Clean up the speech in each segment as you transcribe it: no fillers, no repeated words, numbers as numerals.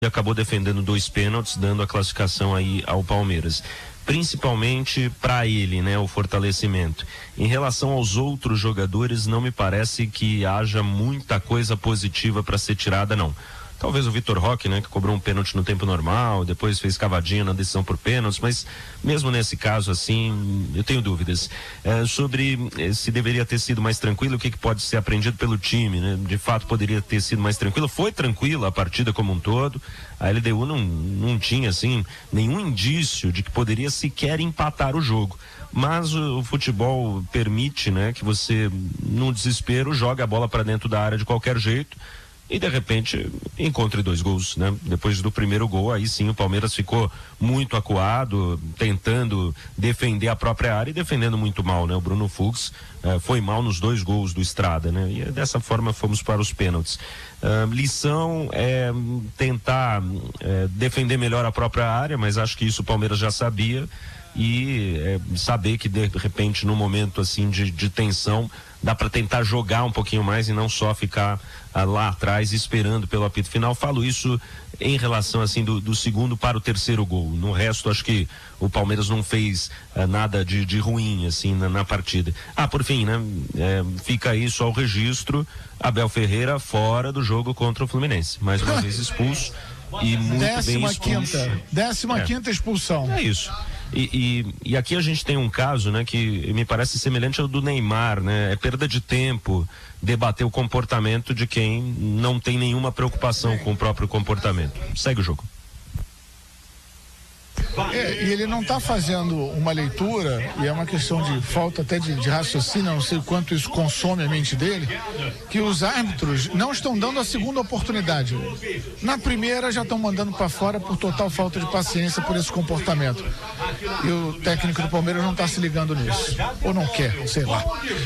e acabou defendendo 2 pênaltis, dando a classificação aí ao Palmeiras. Principalmente para ele, né, o fortalecimento. Em relação aos outros jogadores, não me parece que haja muita coisa positiva para ser tirada, não. Talvez o Vitor Roque, né, que cobrou um pênalti no tempo normal, depois fez cavadinha na decisão por pênaltis, mas mesmo nesse caso, assim, eu tenho dúvidas sobre se deveria ter sido mais tranquilo, o que pode ser aprendido pelo time, né? De fato poderia ter sido mais tranquilo, foi tranquila a partida como um todo, a LDU não tinha, assim, nenhum indício de que poderia sequer empatar o jogo. Mas o futebol permite, né, que você, no desespero, jogue a bola para dentro da área de qualquer jeito, e de repente encontre 2 gols, né? Depois do primeiro gol, aí sim o Palmeiras ficou muito acuado, tentando defender a própria área e defendendo muito mal, né? O Bruno Fux foi mal nos 2 gols do Estrada, né? E dessa forma fomos para os pênaltis. Lição é tentar defender melhor a própria área, mas acho que isso o Palmeiras já sabia, e saber que de repente no momento assim de tensão dá para tentar jogar um pouquinho mais e não só ficar lá atrás esperando pelo apito final. Falo isso em relação assim do segundo para o terceiro gol. No resto acho que o Palmeiras não fez nada de ruim assim na partida. Por fim, né, fica aí só o registro: Abel Ferreira fora do jogo contra o Fluminense, mais uma vez expulso, e muito bem expulso. 15ª expulsão. É isso. E aqui a gente tem um caso, né, que me parece semelhante ao do Neymar, né? É perda de tempo debater o comportamento de quem não tem nenhuma preocupação com o próprio comportamento. Segue o jogo. E ele não está fazendo uma leitura, e é uma questão de falta até de raciocínio, não sei o quanto isso consome a mente dele, que os árbitros não estão dando a segunda oportunidade. Na primeira já estão mandando para fora por total falta de paciência por esse comportamento. E o técnico do Palmeiras não está se ligando nisso. Ou não quer, sei lá.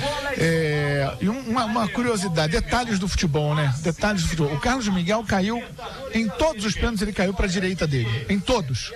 E uma curiosidade, detalhes do futebol, né? Detalhes do futebol. O Carlos Miguel caiu, em todos os pênaltis ele caiu para a direita dele. Em todos.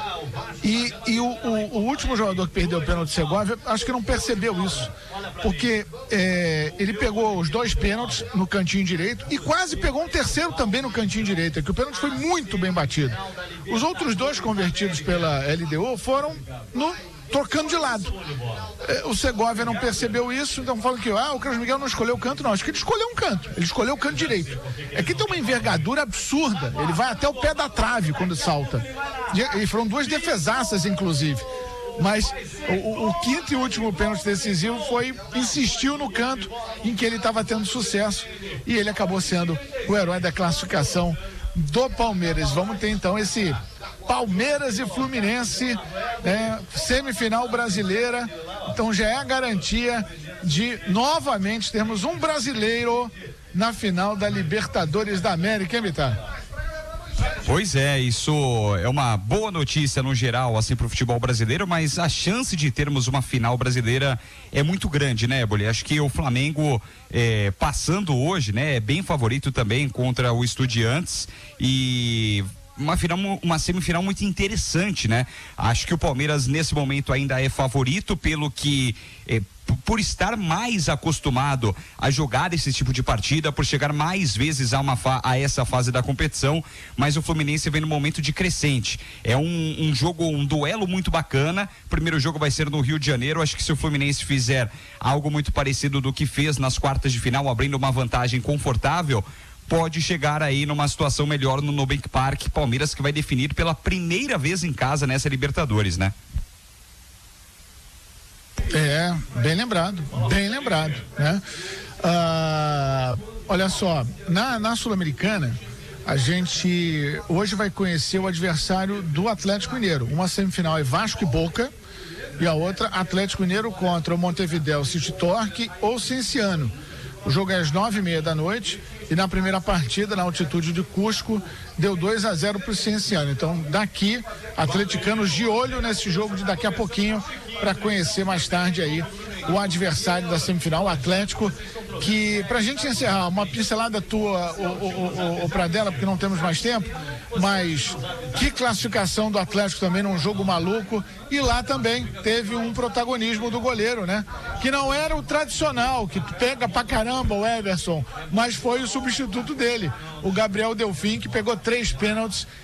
E o último jogador que perdeu o pênalti de Segovia, acho que não percebeu isso, porque ele pegou os 2 pênaltis no cantinho direito e quase pegou um terceiro também no cantinho direito, que o pênalti foi muito bem batido. Os outros 2 convertidos pela LDU foram trocando de lado. O Segovia não percebeu isso, então falam que o Carlos Miguel não escolheu o canto, não. Acho que ele escolheu um canto, ele escolheu o canto direito. É que tem uma envergadura absurda, ele vai até o pé da trave quando salta. E foram 2 defesaças, inclusive. Mas o quinto e último pênalti decisivo insistiu no canto em que ele estava tendo sucesso, e ele acabou sendo o herói da classificação do Palmeiras. Vamos ter então esse Palmeiras e Fluminense, semifinal brasileira. Então já é a garantia de novamente termos um brasileiro na final da Libertadores da América, hein, Bitar? Pois é, isso é uma boa notícia no geral, assim, pro futebol brasileiro, mas a chance de termos uma final brasileira é muito grande, né, Eboli? Acho que o Flamengo, passando hoje, né, é bem favorito também contra o Estudiantes, e uma semifinal muito interessante, né? Acho que o Palmeiras nesse momento ainda é favorito pelo que por estar mais acostumado a jogar esse tipo de partida, por chegar mais vezes a essa fase da competição, mas o Fluminense vem num momento de crescente. É um jogo, um duelo muito bacana. Primeiro jogo vai ser no Rio de Janeiro. Acho que se o Fluminense fizer algo muito parecido do que fez nas quartas de final, abrindo uma vantagem confortável, pode chegar aí numa situação melhor no Nubank Park. Palmeiras que vai definir pela primeira vez em casa nessa Libertadores, né? Bem lembrado, né? Olha só, na Sul-Americana, a gente hoje vai conhecer o adversário do Atlético Mineiro. Uma semifinal é Vasco e Boca, e a outra Atlético Mineiro contra o Montevideo City Torque ou Cienciano. O jogo é às 9:30 da noite, e na primeira partida, na altitude de Cusco, deu 2-0 para o Cienciano. Então, daqui, atleticanos de olho nesse jogo de daqui a pouquinho, para conhecer mais tarde aí o adversário da semifinal, o Atlético, que, pra gente encerrar, uma pincelada tua, o Pradella, porque não temos mais tempo, mas que classificação do Atlético também num jogo maluco, e lá também teve um protagonismo do goleiro, né? Que não era o tradicional, que pega pra caramba o Everson, mas foi o substituto dele, o Gabriel Delfim, que pegou 3 pênaltis